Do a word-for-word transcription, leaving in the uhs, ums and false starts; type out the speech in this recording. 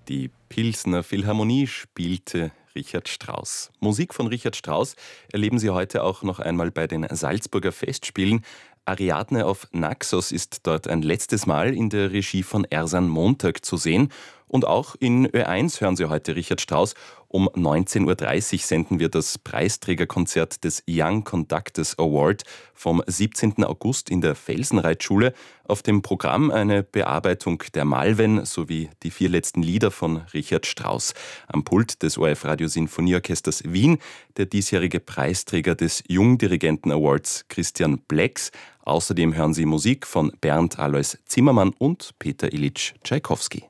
Die Pilsner Philharmonie spielte Richard Strauss. Musik von Richard Strauss erleben Sie heute auch noch einmal bei den Salzburger Festspielen. Ariadne auf Naxos ist dort ein letztes Mal in der Regie von Ersan Montag zu sehen. Und auch in Ö eins hören Sie heute Richard Strauss. Um neunzehn Uhr dreißig senden wir das Preisträgerkonzert des Young Conductors Award vom siebzehnten August in der Felsenreitschule. Auf dem Programm eine Bearbeitung der Malven sowie die vier letzten Lieder von Richard Strauss. Am Pult des O R F-Radio Sinfonieorchesters Wien der diesjährige Preisträger des Jungdirigenten Awards Christian Blex. Außerdem hören Sie Musik von Bernd Alois Zimmermann und Peter Ilyitsch Tschaikowski.